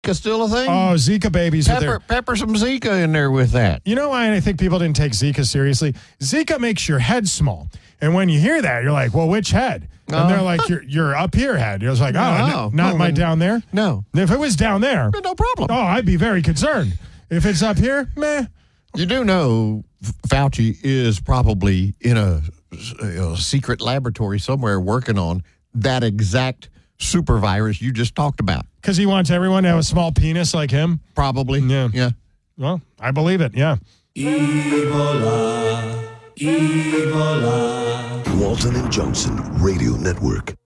still a thing? Oh, Zika babies. Pepper some Zika in there with that. You know why I think people didn't take Zika seriously? Zika makes your head small. And when you hear that, you're like, well, which head? And they're like, your up here head. You're like, not my down there? No. If it was down there, no problem. Oh, I'd be very concerned. If it's up here, meh. You do know Fauci is probably in a secret laboratory somewhere working on that exact super virus you just talked about. Because he wants everyone to have a small penis like him? Probably. Yeah. Well, I believe it, yeah. Ebola. Walton and Johnson Radio Network.